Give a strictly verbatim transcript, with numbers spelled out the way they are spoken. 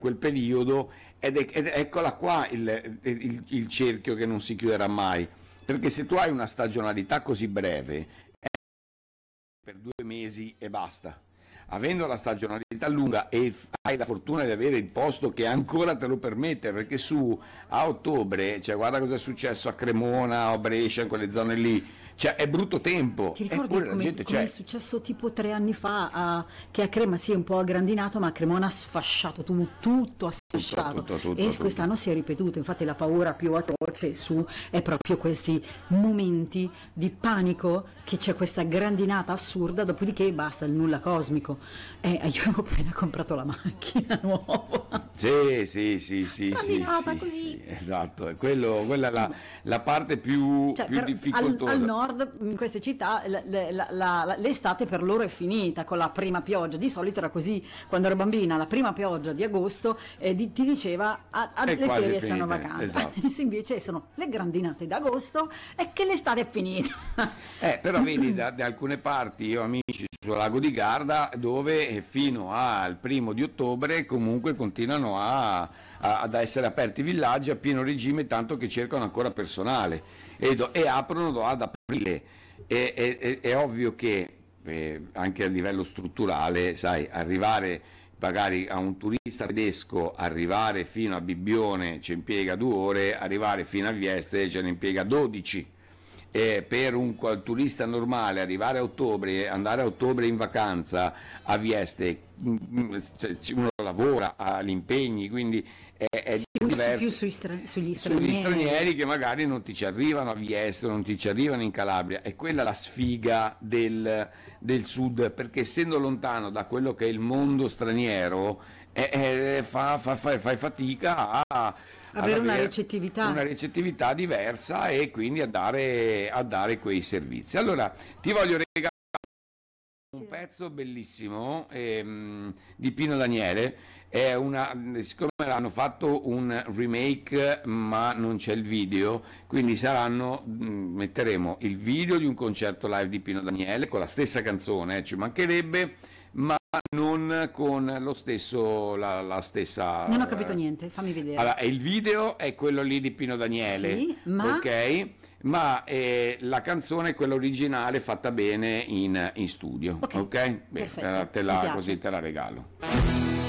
quel periodo ed, è, ed eccola qua il, il, il cerchio che non si chiuderà mai, perché se tu hai una stagionalità così breve è per due mesi e basta. Avendo la stagionalità lunga e hai la fortuna di avere il posto che ancora te lo permette, perché su a ottobre, cioè guarda cosa è successo a Cremona o Brescia, in quelle zone lì, cioè è brutto tempo, Ti ricordi eppure la come, gente come c'è. è successo tipo tre anni fa, a- che a Crema si è un po' aggrandinato, ma a Cremona ha sfasciato tu- tutto, ha sfasciato. tutto, tutto, e tutto. quest'anno si è ripetuto, infatti la paura più atroce su è proprio questi momenti di panico, che c'è questa grandinata assurda, dopodiché basta il nulla cosmico. Eh, io ho appena comprato la macchina nuova. Sì, sì, sì, sì, sì, Grandinata sì, così. sì, esatto, è quello, quella è la, la parte più, Cioè, più per- al, difficoltosa. al nord, in queste città, l- l- la- la- l'estate per loro è finita con la prima pioggia. Di solito era così quando ero bambina, la prima pioggia di agosto eh, di- ti diceva a, a- È le quasi ferie finita, stanno vacanze. esatto. Adesso invece sono le grandinate d'agosto e che l'estate è finita. Eh, però vedi, da, da alcune parti io ho amici sul lago di Garda dove eh, fino al primo di ottobre comunque continuano a, a- ad essere aperti i villaggi a pieno regime, tanto che cercano ancora personale e, do- e aprono ad aprile. E- e- e- è ovvio che eh, anche a livello strutturale, sai, arrivare magari a un turista tedesco, arrivare fino a Bibbione ci impiega due ore, arrivare fino a Vieste ce ne impiega dodici. E per un qual- turista normale arrivare a ottobre, andare a ottobre in vacanza a Vieste, mm, mm, cioè, ci- uno lavora, ha gli impegni, quindi è, è Sì, punti diverso. più sui stra- sugli stranieri. Sugli stranieri che magari non ti ci arrivano a Vieste, non ti ci arrivano in Calabria, e quella è la sfiga del, del sud, perché essendo lontano da quello che è il mondo straniero, eh, eh, fa, fa- fa- fai fatica a Avere ad una avere recettività. una recettività diversa e quindi a dare, a dare quei servizi. Allora ti voglio regalare un pezzo bellissimo ehm, di Pino Daniele. È una, siccome hanno fatto un remake ma non c'è il video, quindi saranno, mh, metteremo il video di un concerto live di Pino Daniele con la stessa canzone, eh, ci mancherebbe, ma non con lo stesso, la, la stessa. Non ho capito niente, fammi vedere. Allora, e il video è quello lì di Pino Daniele, Sì, ma- ok? Ma eh, la canzone è quella originale fatta bene in, in studio, Ok, ok? Beh, perfetto, eh, te mi la, piace. così te la regalo.